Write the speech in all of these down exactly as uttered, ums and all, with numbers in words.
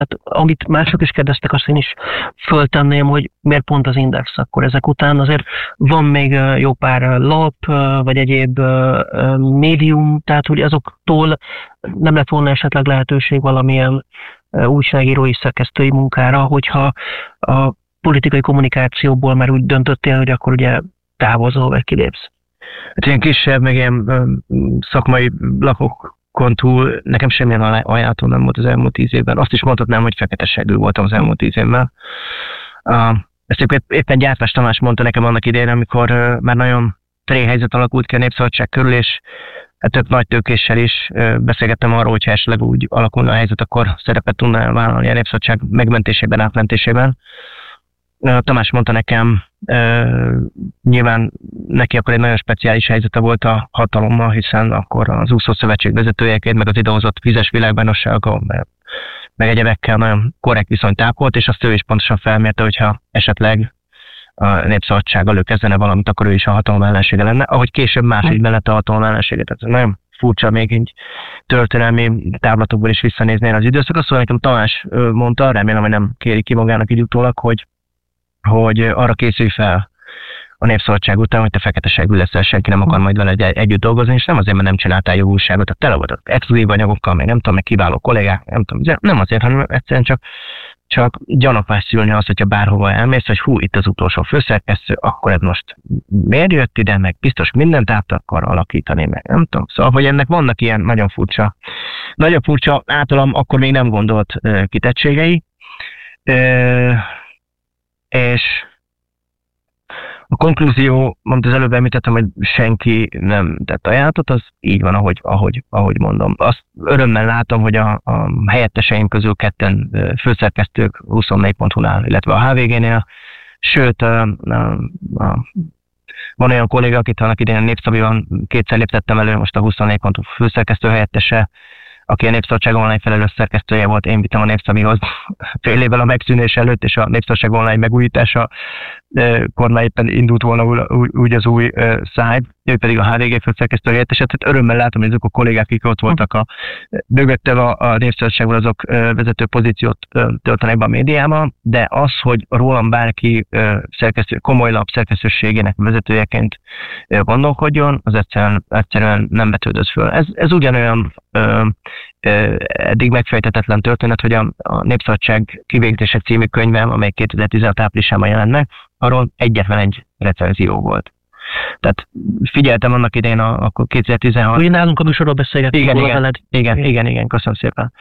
Tehát, amit mások is kérdeztek, azt én is föltenném, hogy miért pont az Index akkor ezek után. Azért van még jó pár lap, vagy egyéb médium, tehát hogy azoktól nem lett volna esetleg lehetőség valamilyen újságírói szerkesztői munkára, hogyha a politikai kommunikációból már úgy döntöttél, hogy akkor ugye távozol, vagy kilépsz. Hát ilyen kisebb, meg ilyen szakmai lapokon túl nekem semmilyen ajánlatom nem volt az elmúlt tíz évben. Azt is mondhatnám, hogy fekete seggű voltam az elmúlt tíz évben. Uh, ezt éppen Gyárpás Tamás mondta nekem annak idején, amikor uh, már nagyon tréhelyzet alakult ki a Népszabadság körül, és hát több nagy tőkéssel is uh, beszélgettem arról, hogyha esetleg úgy alakulna a helyzet, akkor szerepet tudna vállalni a Népszabadság megmentésében, átmentésében. Uh, Tamás mondta nekem, uh, nyilván neki akkor egy nagyon speciális helyzete volt a hatalommal, hiszen akkor az úszó szövetség vezetőjeként, meg az idehozott vizes világbajnoksággal, meg egyebekkel nagyon korrekt viszonyt ápolt, és azt ő is pontosan felmérte, hogyha esetleg a Népszabadsággal ő kezdene valamit, akkor ő is a hatalom ellensége lenne, ahogy később más ügyben lett a hatalom ellensége. Tehát nagyon furcsa még így történelmi táblatokból is visszanézni az időszakot. Szóval nekem Tamás mondta, remélem, hogy nem kéri ki magának így utólag, hogy, hogy arra készülj fel a Népszabadság után, hogy te fekete seggű leszel, senki nem akar majd veled egy, együtt dolgozni, és nem azért, mert nem csináltál jó újságot, tehát tele voltak exkluzív anyagokkal, meg nem tudom, meg kiváló kollégák, nem tudom, nem azért, hanem egyszerűen csak, csak gyanakvás szülni az, hogyha bárhova elmész, hogy hú, itt az utolsó főszerkesztő, akkor ez most miért jött ide, meg biztos mindent át akar alakítani, meg nem tudom. Szóval, hogy ennek vannak ilyen nagyon furcsa, nagyon furcsa, általam akkor még nem gondolt uh, kitettségei, uh, és a konklúzió, amit az előbb említettem, hogy senki nem tett ajánlatot, az így van, ahogy, ahogy, ahogy mondom. Azt örömmel látom, hogy a, a helyetteseim közül ketten főszerkesztők huszonnégy pont hu-nál, illetve a há vé gé-nél, sőt, a, a, a, van olyan kolléga, akit annak idején a Népszabiban kétszer léptettem elő, most a huszonnégy pont hu főszerkesztő helyettese, aki a Népszabadság online felelős szerkesztője volt, én vittem a Népszabihoz fél évvel a megszűnés előtt, és a Népszabadság online megújítása kor már éppen indult volna úgy az új szájt, ő pedig a há vé gé főszerkesztő helyettese. Tehát örömmel látom, hogy azok a kollégák, akik ott voltak a mögöttem a, a Népszabadságban, azok vezető pozíciót töltenek be a médiában, de az, hogy rólam bárki szerkesztő, komoly lap szerkesztőségének vezetőjeként gondolkodjon, az egyszerűen, egyszerűen nem vetődött föl. Ez, ez ugyanolyan ö, ö, eddig megfejtetetlen történet, hogy a, a Népszabadság kivégzése című könyvem, amely kétezer-tizenhat áprilisában jelent meg, arról egyetlen egy recenzió volt. Tehát figyeltem annak idején, a, akkor kétezer-tizenhat... Ugye nálunk a műsorról beszélgetünk. Igen, igen, veled. igen, igen, igen, igen, köszönöm szépen.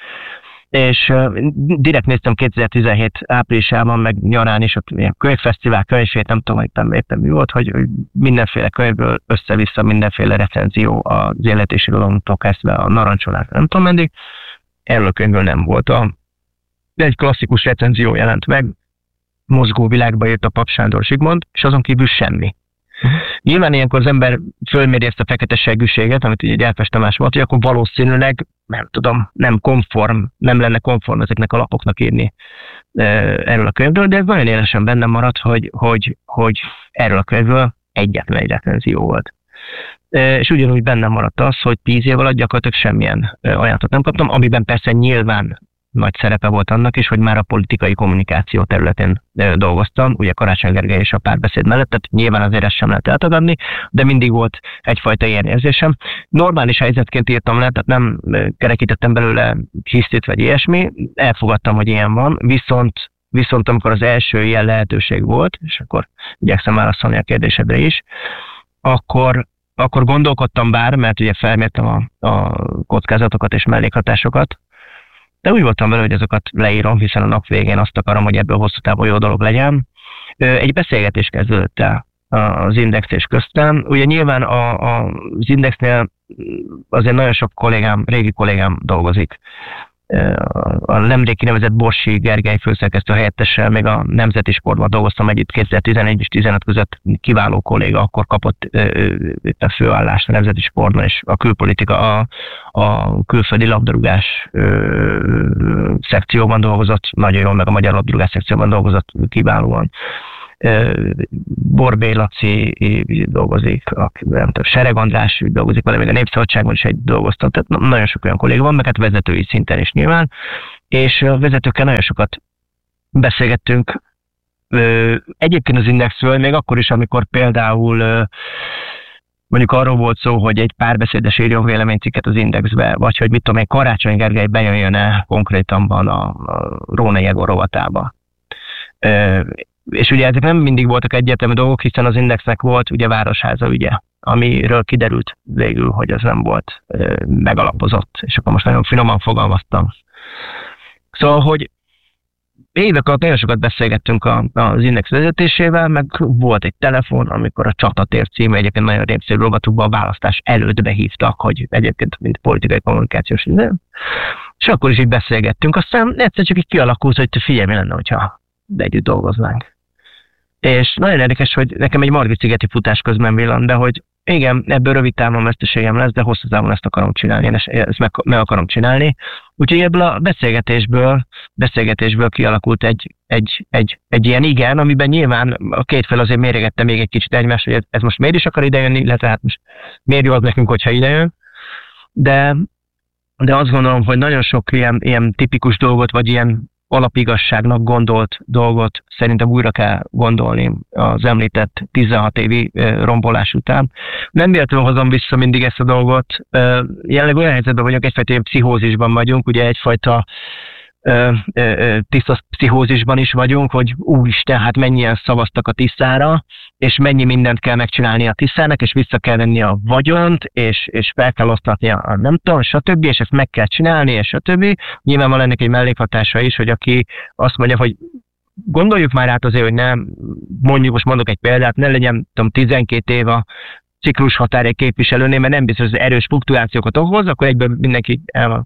És uh, direkt néztem kétezer-tizenhét áprilisában, meg nyarán is, ott ilyen könyvfesztivál, könyvét, nem tudom, éppen, éppen mi volt, hogy mindenféle könyvből össze-vissza mindenféle recenzió az életési irodalomtól kezdve a narancsolás, nem tudom meddig. Erről a könyvből nem volt. A, egy klasszikus recenzió jelent meg, Mozgó világba írt a Pap Sándor Zsigmond, és azon kívül semmi. Uh-huh. Nyilván ilyenkor az ember fölméri ezt a fekete seggűséget, amit ugye Gyárpás Tamás volt, hogy akkor valószínűleg, nem tudom, nem konform, nem lenne konform ezeknek a lapoknak írni e, erről a könyvről, de ez nagyon élesen bennem maradt, hogy, hogy, hogy erről a könyvről egyetlen egy recenzió volt. E, és ugyanúgy bennem maradt az, hogy tíz év alatt gyakorlatilag semmilyen ajánlatot nem kaptam, amiben persze nyilván nagy szerepe volt annak is, hogy már a politikai kommunikáció területén dolgoztam, ugye Karácsony Gergely és a Párbeszéd mellett, tehát nyilván azért ezt sem lehet eltagadni, de mindig volt egyfajta ilyen érzésem. Normális helyzetként írtam le, tehát nem kerekítettem belőle hisztit vagy ilyesmi, elfogadtam, hogy ilyen van, viszont, viszont amikor az első ilyen lehetőség volt, és akkor igyekszem válaszolni a kérdésedre is, akkor akkor gondolkodtam bár, mert ugye felmértem a, a kockázatokat és mellékhatásokat, de úgy voltam vele, hogy ezeket leírom, hiszen a nap végén azt akarom, hogy ebből hosszú távon jó dolog legyen. Egy beszélgetés kezdődött el az Index és köztem. Ugye nyilván a, a, az Indexnél azért nagyon sok kollégám, régi kollégám dolgozik. A nemrég kinevezett Borsi Gergely főszerkesztő helyettessel, még a Nemzeti Sportban dolgoztam együtt kétezer-tizenegy és tizenöt között, kiváló kolléga, akkor kapott a főállást a Nemzeti Sportban, és a külpolitika, a, a külföldi labdarúgás ö, szekcióban dolgozott, nagyon jól, meg a magyar labdarúgás szekcióban dolgozott kiválóan. Borbély Laci dolgozik, nem tudom, Sereg András dolgozik vele, még a Népszabadságban is egy dolgoztam, tehát nagyon sok olyan kolléga van, meg hát vezetői szinten is nyilván. és a vezetőkkel nagyon sokat beszélgettünk. Egyébként az Indexről, még akkor is, amikor például mondjuk arról volt szó, hogy egy párbeszédes írjon véleménycikket az Indexbe, vagy hogy mit tudom én, Karácsony Gergely bejöjjön-e konkrétanban a, a Rónai Egor rovatába. És ugye ezek nem mindig voltak egyértelmű dolgok, hiszen az Indexnek volt ugye Városháza ügye, amiről kiderült végül, hogy ez nem volt megalapozott, és akkor most nagyon finoman fogalmaztam. Szóval, hogy évek alatt nagyon sokat beszélgettünk az Index vezetésével, meg volt egy telefon, amikor a Csatatér című egyébként nagyon népszerű rovatukban a választás előtt behívtak, hogy egyébként mint politikai kommunikációs idő. És akkor is így beszélgettünk, aztán egyszer csak így kialakult, hogy figyelj, mi lenne, hogyha együtt dolgoznánk. És nagyon érdekes, hogy nekem egy Margit-szigeti futás közben villant, de hogy igen, ebből rövid távon veszteségem lesz, de hosszú távon ezt akarom csinálni, én ezt meg, meg akarom csinálni. Úgyhogy ebből a beszélgetésből, beszélgetésből kialakult egy, egy, egy, egy ilyen igen, amiben nyilván a két fel azért méregette még egy kicsit egymást, hogy ez most miért is akar idejönni, illetve hát most miért jó az nekünk, hogyha idejön. De, de azt gondolom, hogy nagyon sok ilyen, ilyen tipikus dolgot, vagy ilyen alapigazságnak gondolt dolgot szerintem újra kell gondolni az említett tizenhat évi rombolás után. Nem véletlenül hozom vissza mindig ezt a dolgot. Jelenleg olyan helyzetben vagyunk, egyfajta pszichózisban vagyunk, ugye egyfajta tiszta pszichózisban is vagyunk, hogy úristen, hát mennyien szavaztak a Tiszára, és mennyi mindent kell megcsinálni a Tiszának, és vissza kell venni a vagyont, és, és fel kell osztatni a nem tudom, stb., és ezt meg kell csinálni, és stb. Nyilván van ennek egy mellékhatása is, hogy aki azt mondja, hogy gondoljuk már át azért, hogy nem, mondjuk, most mondok egy példát, ne legyen tudom, tizenkét év a ciklus határ egy képviselőnél, mert nem biztos, hogy erős fluktuációkat okoz, akkor egyből mindenki el van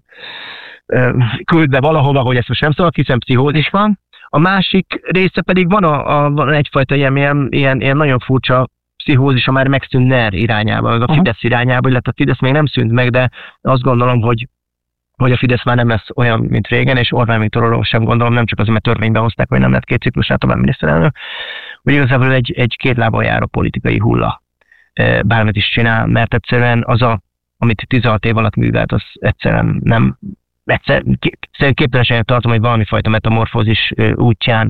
küldve valahova, hogy ezt most nem szól, hiszen pszichózis van. A másik része pedig van, a, a, van egyfajta ilyen, ilyen, ilyen, ilyen nagyon furcsa pszichózis, a már megszűnt NER irányába, a Fidesz uh-huh. irányába, illetve a Fidesz még nem szűnt meg, de azt gondolom, hogy, hogy a Fidesz már nem lesz olyan, mint régen, és Orbán Viktorról sem gondolom, nem csak azért, mert törvényben hozták, hogy nem lett két ciklusát tovább miniszterelnök, hogy igazából egy, egy két lábon járó politikai hulla bármit is csinál, mert egyszerűen az, a, amit tizenhat év alatt művelt, az egyszerűen nem egyszer képtelenséggel tartom, hogy valami fajta metamorfózis útján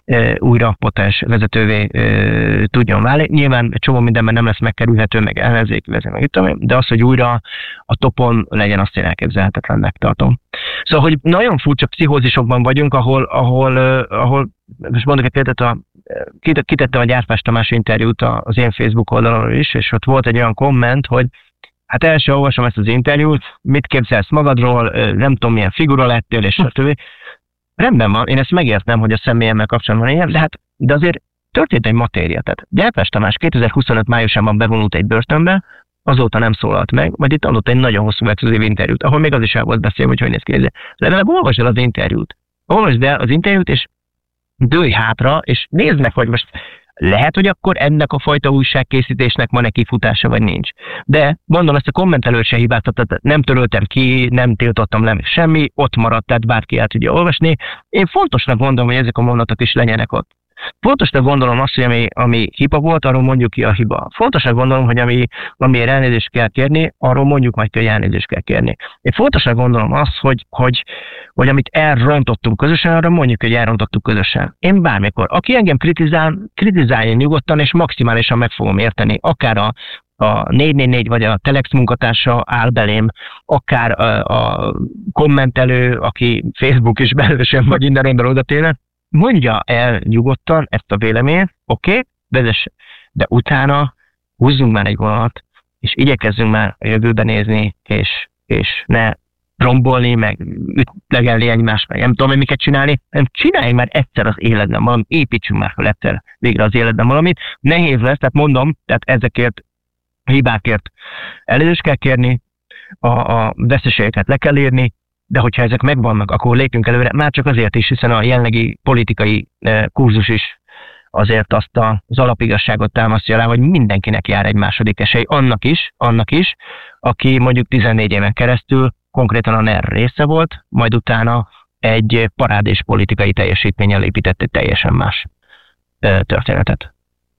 újra potens vezetővé tudjon válni. Nyilván egy csomó mindenben nem lesz megkerülhető, meg ellenzéki vezető, meg tudom, de az, hogy újra a topon legyen, azt én elképzelhetetlennek tartom. Szóval, hogy nagyon furcsa pszichózisokban vagyunk, ahol, ahol, ahol most mondok egy példát, a, kitettem a Gyárpás Tamás interjút az én Facebook oldalon is, és ott volt egy olyan komment, hogy hát el sem olvasom ezt az interjút, mit képzelsz magadról, nem tudom, milyen figura lettél, és stb. Rendben van, én ezt megértem, hogy a személyemmel kapcsolatban van ilyen, de hát de azért történt egy matéria. Tehát Gyárpás Tamás kétezer-huszonöt májusában bevonult egy börtönbe, azóta nem szólalt meg, majd itt adott egy nagyon hosszú exkluzív interjút, ahol még az is el volt beszélve, hogy hogy néz ki. Legalább olvasd el az interjút. Olvasd el az interjút, és dőlj hátra, és nézd meg, hogy most lehet, hogy akkor ennek a fajta újságkészítésnek van-e kifutása, vagy nincs. De mondom, ezt a kommentelőt se hibáztatott, nem töröltem ki, nem tiltottam le semmi, ott maradt, tehát bárki el tudja olvasni. Én fontosnak gondolom, hogy ezek a mondatok is legyenek ott. Fontosnak gondolom azt, hogy ami, ami hiba volt, arról mondjuk ki a hiba. Fontosnak gondolom, hogy ami, amiért elnézést kell kérni, arról mondjuk majd ki, hogy elnézést kell kérni. Én fontosnak gondolom azt, hogy, hogy, hogy amit elrontottunk közösen, arra mondjuk, hogy elrontottuk közösen. Én bármikor. Aki engem kritizál, kritizálja nyugodtan, és maximálisan meg fogom érteni. Akár a a négy négy négy vagy a Telex munkatársa áll belém, akár a, a kommentelő, aki Facebook is belősen, vagy innen onnan oda tényleg, mondja el nyugodtan ezt a véleményt, oké, okay, vezesse, de utána húzzunk már egy vonalat, és igyekezzünk már a jövőbe nézni, és, és ne rombolni, meg ütlegelni egymást, meg nem tudom, hogy miket csinálni, nem csináljunk már egyszer az életben valamit, építsünk már fel egyszer végre az életben valamit. Nehéz lesz, tehát mondom, tehát ezekért hibákért elnézést kell kérni, a, a veszteségeket le kell írni, de hogyha ezek megvannak, akkor lépjünk előre, már csak azért is, hiszen a jelenlegi politikai kurzus is azért azt az alapigazságot támasztja alá, hogy mindenkinek jár egy második esély, annak is, annak is, aki mondjuk tizennégy éven keresztül konkrétan a NER része volt, majd utána egy parádés politikai teljesítménnyel épített egy teljesen más történetet.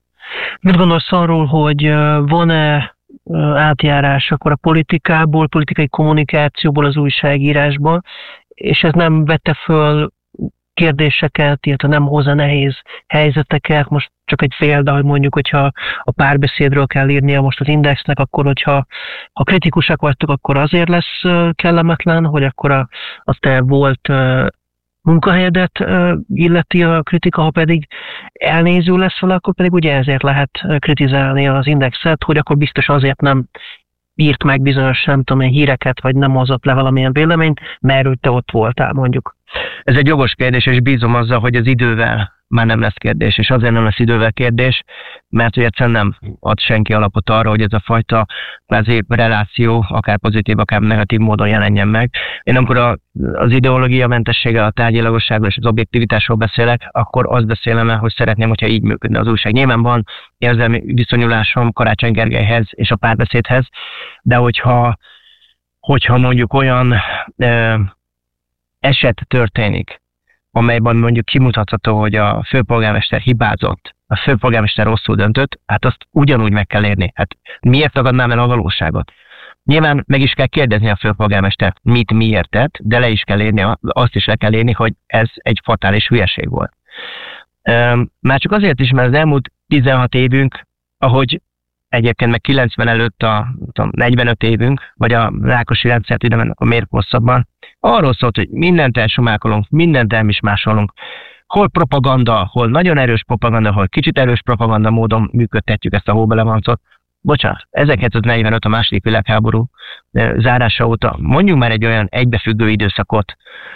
Mit gondolsz arról, hogy van-e átjárás akkor a politikából, politikai kommunikációból az újságírásból, és ez nem vette föl kérdéseket, illetve nem hozza nehéz helyzeteket. Most csak egy példa, hogy mondjuk, hogyha a párbeszédről kell írnia most az Indexnek, akkor hogyha ha kritikusak vagytok, akkor azért lesz kellemetlen, hogy akkor a, a te volt munkahelyedet illeti a kritika, ha pedig elnéző lesz vele, akkor pedig ugye ezért lehet kritizálni az Indexet, hogy akkor biztos azért nem írt meg bizonyos, nem tudom én, híreket, vagy nem hozott le valamilyen véleményt, mert te ott voltál, mondjuk. Ez egy jogos kérdés, és bízom azzal, hogy az idővel már nem lesz kérdés, és azért nem lesz idővel kérdés, mert hogy egyszerűen nem ad senki alapot arra, hogy ez a fajta kvázi reláció, akár pozitív, akár negatív módon jelenjen meg. Én amikor a, az ideológia mentességgel, a tárgyilagosságról és az objektivitásról beszélek, akkor azt beszélem el, hogy szeretném, hogyha így működne az újság. Nyilván van érzelmi viszonyulásom Karácsony Gergelyhez és a Párbeszédhez, de hogyha, hogyha mondjuk olyan ö, eset történik, amelyben mondjuk kimutatható, hogy a főpolgármester hibázott, a főpolgármester rosszul döntött, hát azt ugyanúgy meg kell érni. Hát miért tagadnám el a valóságot? Nyilván meg is kell kérdezni a főpolgármester, mit miért tett, de le is kell érni, azt is le kell érni, hogy ez egy fatális hülyeség volt. Már csak azért is, mert az elmúlt tizenhat évünk, ahogy egyébként meg kilencven előtt a tudom, negyvenöt évünk, vagy a Rákosi rendszert ide mennek a miért hosszabban, arról szólt, hogy mindent elsumákolunk, mindent elmismásolunk. Hol propaganda, hol nagyon erős propaganda, hol kicsit erős propaganda módon működtetjük ezt a hóbelevancot. Bocsánat, ezerkilencszáznegyvenöt a második világháború zárása óta mondjuk már egy olyan egybefüggő időszakot,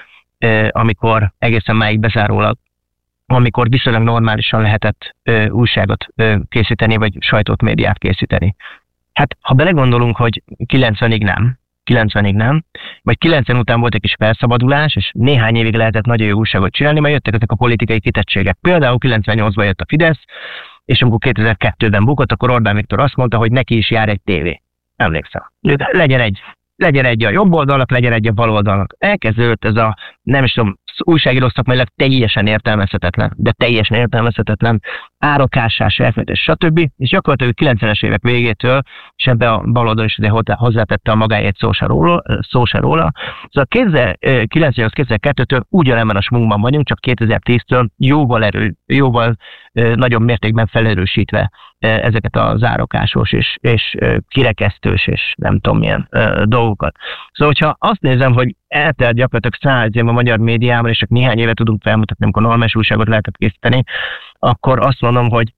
amikor egészen máig bezárólag, amikor viszonylag normálisan lehetett ö, újságot ö, készíteni, vagy sajtót, médiát készíteni. Hát, ha belegondolunk, hogy kilencvenig nem, kilencvenig nem, vagy kilencven után volt egy kis felszabadulás, és néhány évig lehetett nagyon jó újságot csinálni, majd jöttek ezek a politikai kitettségek. Például kilencvennyolcban jött a Fidesz, és amikor kétezer-kettőben bukott, akkor Orbán Viktor azt mondta, hogy neki is jár egy tévé. Emlékszem. Legyen egy. Legyen egy a jobb oldalnak, legyen egy a bal oldalnak. Elkezdődött ez a, nem is tudom, újságíró szakmailag teljesen értelmezhetetlen, de teljesen értelmezhetetlen, árakásás, elfelejtés, stb. És gyakorlatilag kilencvenes évek végétől, és ebbe a bal oldal is hozzátette a magáét szó se róla, szó se róla. Szóval kétezer-kilencvennyolc-kétezer-kettőtől ugyanebben a smunkban vagyunk, csak kétezer-tíztől jóval, erő, jóval nagyobb mértékben felerősítve ezeket az árakásos és, és kirekesztős és nem tudom milyen dolgokat. Szóval, hogyha azt nézem, hogy eltelt gyakorlatilag száz év a magyar médiában, és csak néhány éve tudunk felmutatni, amikor normális újságot lehetett készíteni, akkor azt mondom, hogy,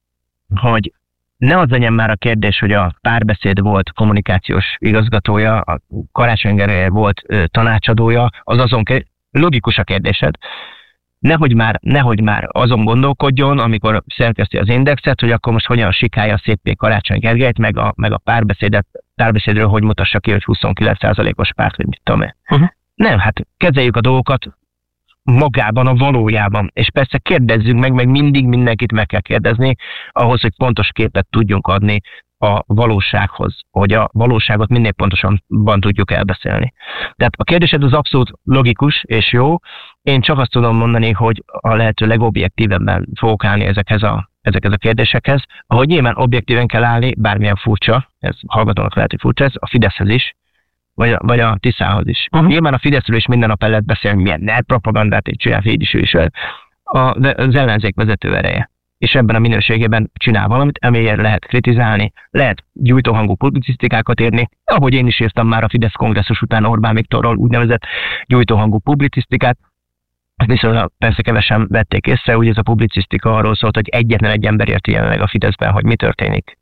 hogy ne az legyen már a kérdés, hogy a Párbeszéd volt kommunikációs igazgatója, a Karácsony Gergely volt tanácsadója, az azon logikus a kérdésed. Nehogy már, nehogy már azon gondolkodjon, amikor szerkeszti az Indexet, hogy akkor most hogyan sikálja széppé Karácsony Gergelyt, meg a, meg a párbeszédet, párbeszédről hogy mutassa ki, hogy huszonkilenc százalékos párt, vagy mit tudom én. Uh-huh. Nem, hát kezeljük a dolgokat magában, a valójában. És persze kérdezzünk meg, meg mindig mindenkit meg kell kérdezni, ahhoz, hogy pontos képet tudjunk adni a valósághoz, hogy a valóságot minél pontosabban tudjuk elbeszélni. Tehát a kérdésed az abszolút logikus és jó. Én csak azt tudom mondani, hogy a lehető legobjektívebben fogok állni ezekhez a, ezekhez a kérdésekhez. Ahogy nyilván objektíven kell állni, bármilyen furcsa, ez hallgatónak lehet, hogy furcsa ez, a Fideszhez is, vagy a, vagy a Tiszához is. Uh-huh. Nyilván a Fideszről is minden nap el lehet beszélni, milyen net propagandát így csinál, így is ő is. A, az ellenzék vezető ereje. És ebben a minőségében csinál valamit, amelyet lehet kritizálni, lehet gyújtóhangú publicisztikákat írni, ahogy én is írtam már a Fidesz kongresszus után Orbán Viktorról úgynevezett gyújtóhangú publicisztikát, viszont persze kevesen vették észre, úgy ez a publicisztika arról szólt, hogy egyetlen egy ember érti jelenleg a Fideszben, hogy mi történik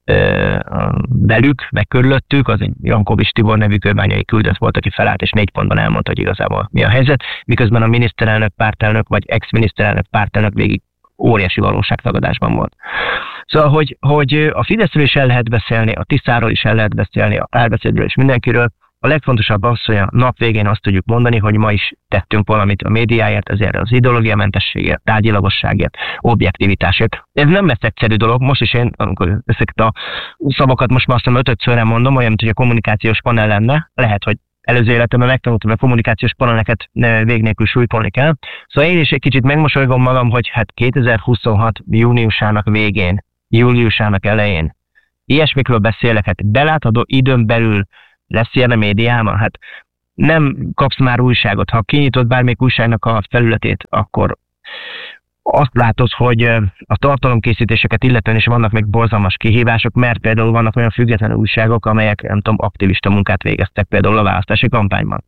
velük, meg körülöttük, az egy Jankovics Tibor nevű kőbányai küldött volt, aki felállt és négy pontban elmondta, hogy igazából mi a helyzet, miközben a miniszterelnök, pártelnök vagy ex-miniszterelnök, pártelnök végig óriási valóságtagadásban volt. Szóval, hogy, hogy a Fideszről is el lehet beszélni, a Tiszáról is el lehet beszélni, a Párbeszédről is mindenkiről. A legfontosabb az, hogy a nap végén azt tudjuk mondani, hogy ma is tettünk valamit a médiáért, ezért az ideológiamentességért, tárgyilagosságért, objektivitásért. Ez nem lesz egyszerű dolog, most is én, amikor ezeket a szavakat most már azt hiszem ötödszörre mondom, olyan, mint hogy a kommunikációs panel lenne, lehet, hogy előző életemben megtanultam, hogy a kommunikációs paneleket vég nélkül súlykolni kell. Szóval én is egy kicsit megmosolygom magam, hogy hát kétezer-huszonhat júniusának végén, júliusának elején ilyesmikről beszélek, hát belátható időn belül lesz ilyen a médiában? Hát nem kapsz már újságot. Ha kinyitod bármelyik újságnak a felületét, akkor azt látod, hogy a tartalomkészítéseket illetően is vannak még borzalmas kihívások, mert például vannak olyan független újságok, amelyek, nem tudom, aktivista munkát végeztek például a választási kampányban.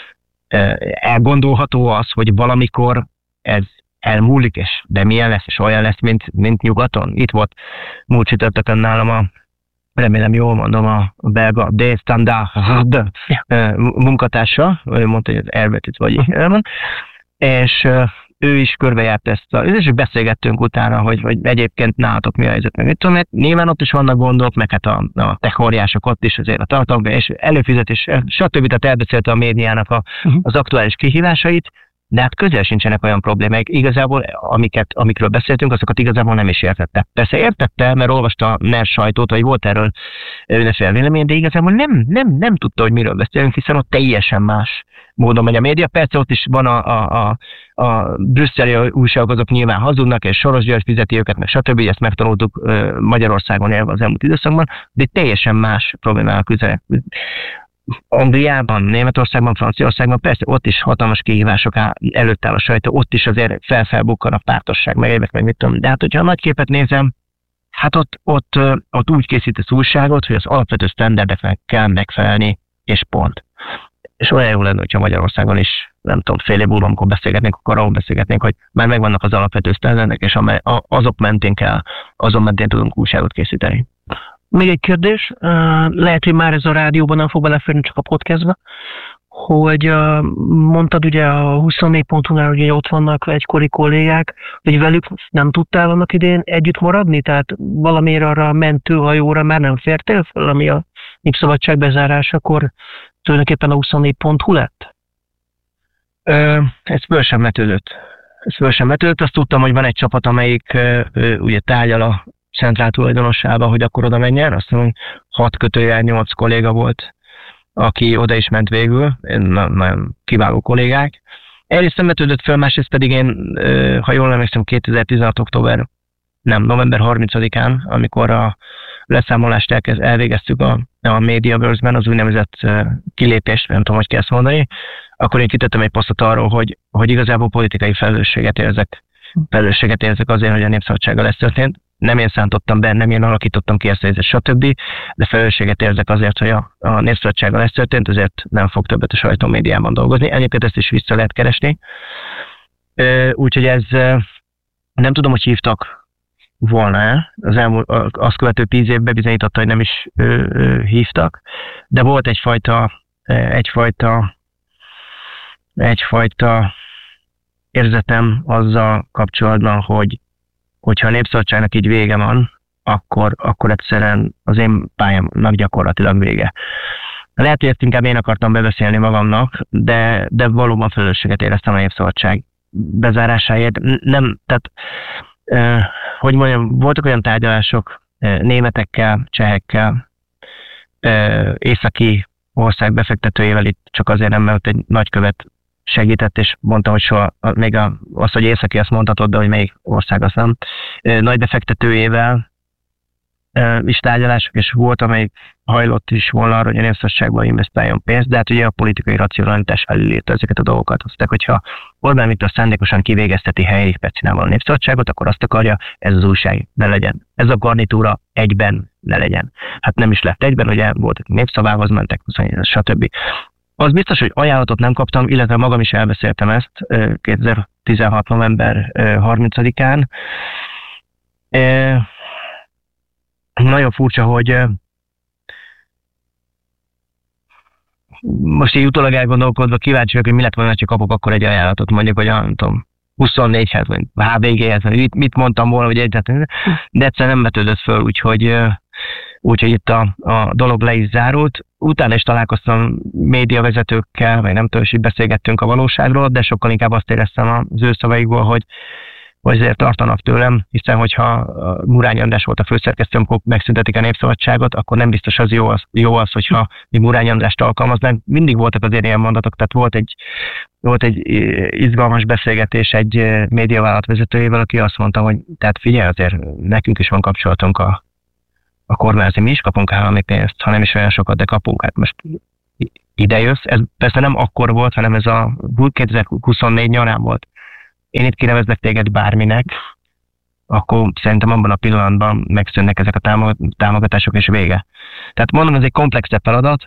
Elgondolható az, hogy valamikor ez elmúlik, és de milyen lesz, és olyan lesz, mint, mint nyugaton. Itt volt múlt csütörtökön nálam a, remélem jól mondom, a belga De Standard munkatársa, ő mondta, hogy az elvetít vagy elmond, és ő is körbejárt ezt a, és beszélgettünk utána, hogy, hogy egyébként nálatok mi a helyzet, meg mit tudom, mert nyilván ott is vannak gondok, meg hát a, a tech óriások ott is azért a tartalomban, és előfizetés, stb. Tehát elbeszélte a médiának a, uh-huh. az aktuális kihívásait, de hát közel sincsenek olyan problémák. Igazából, amiket, amikről beszéltünk, azokat igazából nem is értette. Persze értette, mert olvasta a NER sajtót, vagy volt erről önöféle vélemény, de igazából nem, nem, nem tudta, hogy miről beszélünk, hiszen ott teljesen más módon megy a média. Persze ott is van a, a, a, a brüsszeli újságok, azok nyilván hazudnak, és Soros György fizeti őket, meg stb. Ezt megtanultuk Magyarországon élve az elmúlt időszakban, de teljesen más problémával küzdenek. Angliában, Németországban, Franciaországban, persze ott is hatalmas kihívások előtt áll a sajtó, ott is azért felfelbukkan a pártosság, meg évek, meg mit tudom. De hát, hogyha a nagy képet nézem, hát ott, ott, ott úgy készítesz újságot, hogy az alapvető sztenderdeknek kell megfelelni, és pont. És olyan jó lenne, hogyha Magyarországon is, nem tudom, fél év múlva, amikor beszélgetnénk, akkor arról beszélgetnénk, hogy már megvannak az alapvető sztenderdek, és azok mentén kell, azon mentén tudunk újságot készíteni. Még egy kérdés, lehet, hogy már ez a rádióban nem fog beleférni, csak a podcastba, hogy mondtad ugye a huszonnégy pont hu-nál, hogy ott vannak egykori kollégák, hogy velük nem tudtál annak idén együtt maradni? Tehát valamiért arra a mentőhajóra már nem fértél fel, ami a Népszabadság bezárásakor tulajdonképpen a huszonnégy pont hu lett? Ö, ez föl sem vetődött. Ez föl sem vetődött. Azt tudtam, hogy van egy csapat, amelyik ö, ö, ugye tárgyal a centrál tulajdonossába, hogy akkor oda menjen. Azt mondom, hogy hat kötőjel nyolc kolléga volt, aki oda is ment végül, nagyon kiváló kollégák. Egyrészt nem vetődött föl, másrészt pedig én, ha jól emlékszem, kétezer-tizenhat október, nem, november harmincadikán, amikor a leszámolást elkezd, elvégeztük a, a Mediaverse-ben, az úgynevezett kilépést, nem tudom, hogy kell ezt mondani, akkor én kitettem egy posztot arról, hogy, hogy igazából politikai felelősséget érzek, felelősséget érzek azért, hogy a Népszabadsággal lesz történt. Nem én szántottam be, nem én alakítottam ki ezt a helyzet, stb. De felelősséget érzek azért, hogy a, a Népszabadsággal ez történt, ezért nem fog többet a sajtómédiában dolgozni. Egyébként ezt is vissza lehet keresni. Úgyhogy ez nem tudom, hogy hívtak volna, az elmúlt, azt követő tíz évben bizonyította, hogy nem is ö, ö, hívtak, de volt egyfajta, egyfajta, egyfajta érzetem azzal kapcsolatban, hogy hogyha a Népszabadságnak így vége van, akkor, akkor egyszerűen az én pályámnak gyakorlatilag vége. Lehet, hogy ezt inkább én akartam bebeszélni magamnak, de, de valóban felelősséget éreztem a Népszabadság bezárásáért. Nem, tehát, eh, hogy mondjam, voltak olyan tárgyalások eh, németekkel, csehekkel, eh, északi ország befektetőjével, itt csak azért nem, mert egy nagykövet segített, és mondtam, hogy soha, még a, az, hogy északi, azt mondhatod, de hogy melyik ország, azt nem. Nagy befektetőjével is tárgyalások, és volt, amelyik hajlott is volna arra, hogy a Népszabadságban investáljon pénzt, de hát ugye a politikai racionalitás elérte ezeket a dolgokat. Azt mondták, hogyha Orbán Viktor szándékosan kivégezteti helyi percinával a Népszabadságot, akkor azt akarja, ez az újság ne legyen. Ez a garnitúra egyben ne legyen. Hát nem is lett egyben, ugye volt, népszavához mentek, stb. Az biztos, hogy ajánlatot nem kaptam, illetve magam is elbeszéltem ezt kétezer-tizenhat november harmincadikán. Nagyon furcsa, hogy most így utólag elgondolkodva kíváncsi vagyok, hogy mi lett volna, ha kapok akkor egy ajánlatot, mondjuk, hogy nem tudom, huszonnégyhez, vagy há vé géhez, mit, mit mondtam volna, hogy egyáltalán, de egyszer nem vetődött föl, úgyhogy, úgyhogy itt a, a dolog le is zárult. Utána is találkoztam médiavezetőkkel, vagy nem tudom, és így beszélgettünk a valóságról, de sokkal inkább azt éreztem az ő szavaikból, hogy hogy ezért tartanak tőlem, hiszen hogyha Murányi András volt a főszerkesztő, amikor megszüntetik a Népszabadságot, akkor nem biztos az jó az, jó az hogyha mi Murányi Andrást alkalmaznánk. Mindig voltak azért ilyen mondatok, tehát volt egy, volt egy izgalmas beszélgetés egy médiavállalat vezetőjével, aki azt mondta, hogy tehát figyelj, azért nekünk is van kapcsolatunk a, a kormányzati, mi is kapunk állami pénzt, ha nem is olyan sokat, de kapunk. Hát most ide jössz, ez persze nem akkor volt, hanem ez a kétezer-huszonnégy nyarán volt. Én itt kinevezlek téged bárminek, akkor szerintem abban a pillanatban megszűnnek ezek a támogatások, és vége. Tehát mondom, ez egy komplexebb feladat,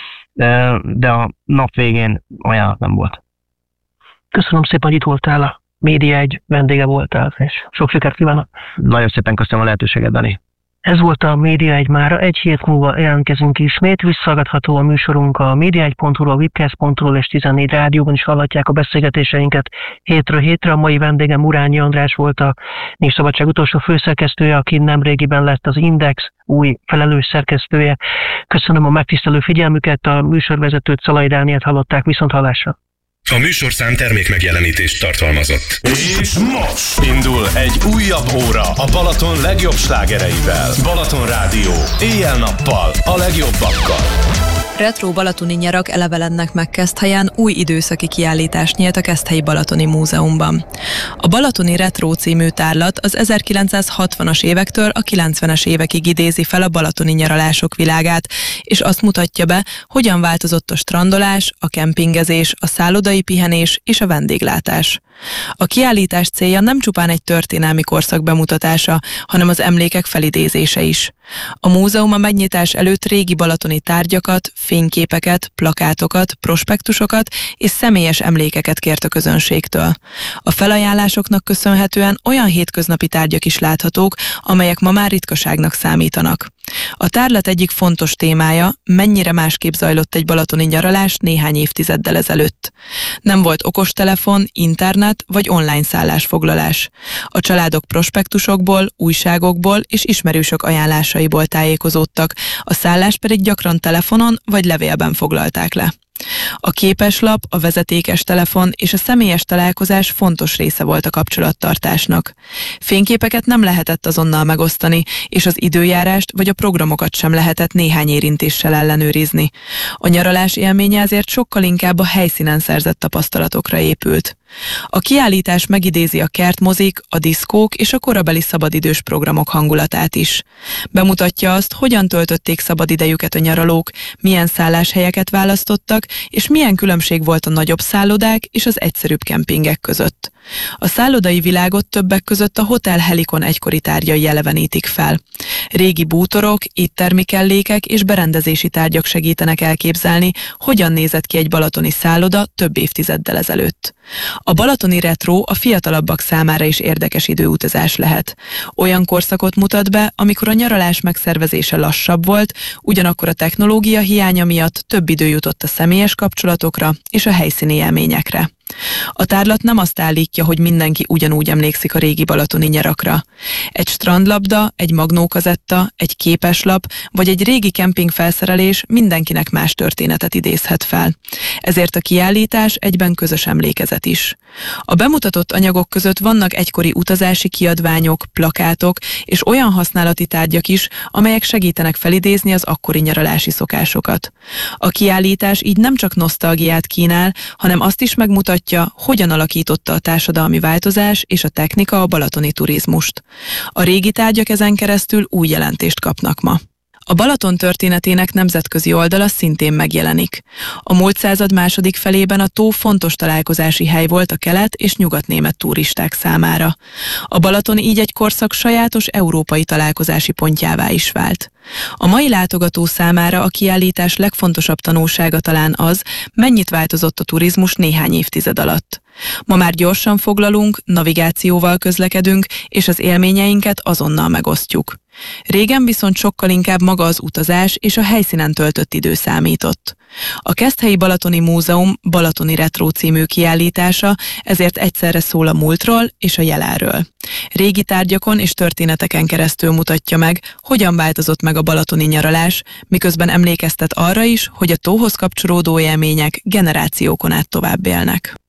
de a nap végén ajánlat nem volt. Köszönöm szépen, hogy itt voltál, a Média egy vendége voltál, és sok sikert kívánok. Nagyon szépen köszönöm a lehetőséget, Dani. Ez volt a Média egy mára, egy hét múlva jelentkezünk ismét, visszahallgatható a műsorunk a média egy pont hu-ról, a webcast pont hu-ról és tizennégy rádióban is hallhatják a beszélgetéseinket hétről hétre. A mai vendégem Urányi András volt, a Népszabadság utolsó főszerkesztője, aki nemrégiben lett az Index új felelős szerkesztője. Köszönöm a megtisztelő figyelmüket, a műsorvezetőt, Szalai Dánielt hallották, viszont hallásra. A műsorszám termék megjelenítést tartalmazott. És most indul egy újabb óra a Balaton legjobb slágereivel. Balaton Rádió. Éjjel-nappal a legjobbakkal. Retro balatoni nyarak elevelennek meg Keszthelyen új időszaki kiállítást nyílt a Keszthelyi Balatoni Múzeumban. A Balatoni Retro című tárlat az ezerkilencszázhatvanas évektől a kilencvenes évekig idézi fel a balatoni nyaralások világát, és azt mutatja be, hogyan változott a strandolás, a kempingezés, a szállodai pihenés és a vendéglátás. A kiállítás célja nem csupán egy történelmi korszak bemutatása, hanem az emlékek felidézése is. A múzeum a megnyitás előtt régi balatoni tárgyakat, fényképeket, plakátokat, prospektusokat és személyes emlékeket kért a közönségtől. A felajánlásoknak köszönhetően olyan hétköznapi tárgyak is láthatók, amelyek ma már ritkaságnak számítanak. A tárlat egyik fontos témája, mennyire másképp zajlott egy balatoni nyaralás néhány évtizeddel ezelőtt. Nem volt okostelefon, internet vagy online szállásfoglalás. A családok prospektusokból, újságokból és ismerősök ajánlásaiból tájékozódtak, a szállást pedig gyakran telefonon vagy levélben foglalták le. A képeslap, a vezetékes telefon és a személyes találkozás fontos része volt a kapcsolattartásnak. Fényképeket nem lehetett azonnal megosztani, és az időjárást vagy a programokat sem lehetett néhány érintéssel ellenőrizni. A nyaralás élménye ezért sokkal inkább a helyszínen szerzett tapasztalatokra épült. A kiállítás megidézi a kertmozik, a diszkók és a korabeli szabadidős programok hangulatát is. Bemutatja azt, hogyan töltötték szabadidejüket a nyaralók, milyen szálláshelyeket választottak, és milyen különbség volt a nagyobb szállodák és az egyszerűbb kempingek között. A szállodai világot többek között a Hotel Helikon egykori tárgyai elevenítik fel. Régi bútorok, éttermi kellékek és berendezési tárgyak segítenek elképzelni, hogyan nézett ki egy balatoni szálloda több évtizeddel ezelőtt. A balatoni retro a fiatalabbak számára is érdekes időutazás lehet. Olyan korszakot mutat be, amikor a nyaralás megszervezése lassabb volt, ugyanakkor a technológia hiánya miatt több idő jutott a személyes kapcsolatokra és a helyszíni élményekre. A tárlat nem azt állítja, hogy mindenki ugyanúgy emlékszik a régi balatoni nyarakra. Egy strandlabda, egy magnókazetta, egy képeslap vagy egy régi kempingfelszerelés mindenkinek más történetet idézhet fel. Ezért a kiállítás egyben közös emlékezet is. A bemutatott anyagok között vannak egykori utazási kiadványok, plakátok és olyan használati tárgyak is, amelyek segítenek felidézni az akkori nyaralási szokásokat. A kiállítás így nem csak nosztalgiát kínál, hanem azt is megmutatja, hogyan alakította a társadalmi változás és a technika a balatoni turizmust. A régi tárgyak ezen keresztül új jelentést kapnak ma. A Balaton történetének nemzetközi oldala szintén megjelenik. A múlt század második felében a tó fontos találkozási hely volt a kelet- és nyugatnémet turisták számára. A Balaton így egy korszak sajátos európai találkozási pontjává is vált. A mai látogató számára a kiállítás legfontosabb tanulsága talán az, mennyit változott a turizmus néhány évtized alatt. Ma már gyorsan foglalunk, navigációval közlekedünk, és az élményeinket azonnal megosztjuk. Régen viszont sokkal inkább maga az utazás és a helyszínen töltött idő számított. A Keszthelyi Balatoni Múzeum Balatoni Retro című kiállítása ezért egyszerre szól a múltról és a jelenről. Régi tárgyakon és történeteken keresztül mutatja meg, hogyan változott meg a balatoni nyaralás, miközben emlékeztet arra is, hogy a tóhoz kapcsolódó élmények generációkon át tovább élnek.